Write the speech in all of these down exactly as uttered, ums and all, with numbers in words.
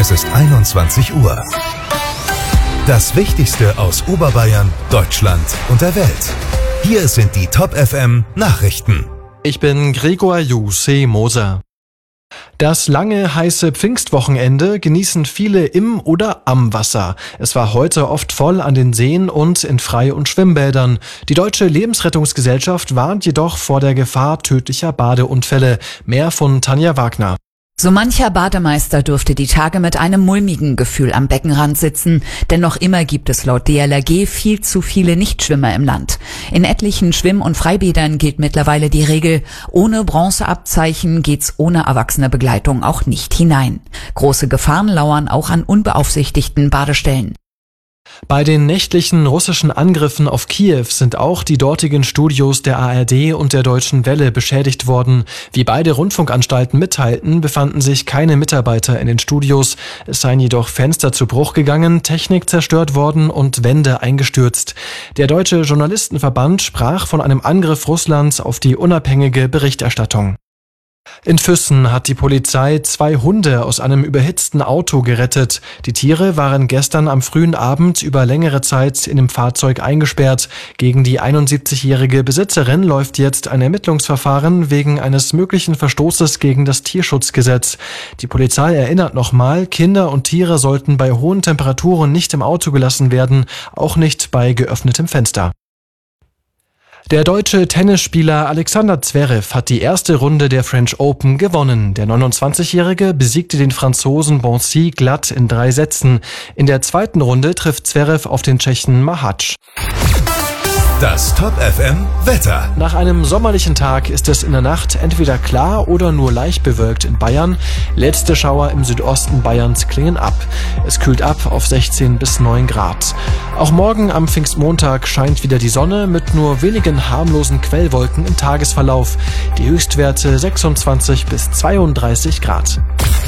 Es ist einundzwanzig Uhr. Das Wichtigste aus Oberbayern, Deutschland und der Welt. Hier sind die Top F M Nachrichten. Ich bin Gregor Jussi Moser. Das lange, heiße Pfingstwochenende genießen viele im oder am Wasser. Es war heute oft voll an den Seen und in Frei- und Schwimmbädern. Die Deutsche Lebensrettungsgesellschaft warnt jedoch vor der Gefahr tödlicher Badeunfälle. Mehr von Tanja Wagner. So mancher Bademeister dürfte die Tage mit einem mulmigen Gefühl am Beckenrand sitzen, denn noch immer gibt es laut D L R G viel zu viele Nichtschwimmer im Land. In etlichen Schwimm- und Freibädern gilt mittlerweile die Regel, ohne Bronzeabzeichen geht's ohne erwachsene Begleitung auch nicht hinein. Große Gefahren lauern auch an unbeaufsichtigten Badestellen. Bei den nächtlichen russischen Angriffen auf Kiew sind auch die dortigen Studios der A R D und der Deutschen Welle beschädigt worden. Wie beide Rundfunkanstalten mitteilten, befanden sich keine Mitarbeiter in den Studios. Es seien jedoch Fenster zu Bruch gegangen, Technik zerstört worden und Wände eingestürzt. Der Deutsche Journalistenverband sprach von einem Angriff Russlands auf die unabhängige Berichterstattung. In Füssen hat die Polizei zwei Hunde aus einem überhitzten Auto gerettet. Die Tiere waren gestern am frühen Abend über längere Zeit in dem Fahrzeug eingesperrt. Gegen die einundsiebzigjährige Besitzerin läuft jetzt ein Ermittlungsverfahren wegen eines möglichen Verstoßes gegen das Tierschutzgesetz. Die Polizei erinnert nochmal, Kinder und Tiere sollten bei hohen Temperaturen nicht im Auto gelassen werden, auch nicht bei geöffnetem Fenster. Der deutsche Tennisspieler Alexander Zverev hat die erste Runde der French Open gewonnen. Der neunundzwanzigjährige besiegte den Franzosen Boncy glatt in drei Sätzen. In der zweiten Runde trifft Zverev auf den Tschechen Mahac. Das Top F M Wetter. Nach einem sommerlichen Tag ist es in der Nacht entweder klar oder nur leicht bewölkt in Bayern. Letzte Schauer im Südosten Bayerns klingen ab. Es kühlt ab auf sechzehn bis neun Grad. Auch morgen am Pfingstmontag scheint wieder die Sonne mit nur wenigen harmlosen Quellwolken im Tagesverlauf. Die Höchstwerte sechsundzwanzig bis zweiunddreißig Grad.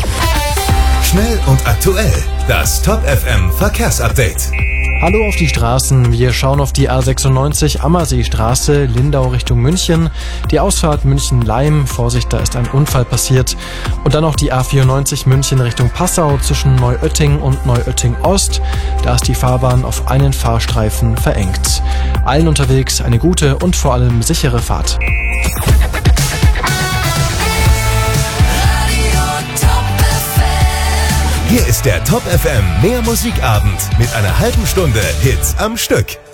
Schnell und aktuell. Das Top F M Verkehrsupdate. Hallo auf die Straßen. Wir schauen auf die A sechsundneunzig Ammerseestraße, Lindau Richtung München. Die Ausfahrt München-Leim. Vorsicht, da ist ein Unfall passiert. Und dann noch die A vierundneunzig München Richtung Passau zwischen Neuötting und Neuötting-Ost. Da ist die Fahrbahn auf einen Fahrstreifen verengt. Allen unterwegs eine gute und vor allem sichere Fahrt. Hier ist der Top F M Mehr Musikabend mit einer halben Stunde Hits am Stück.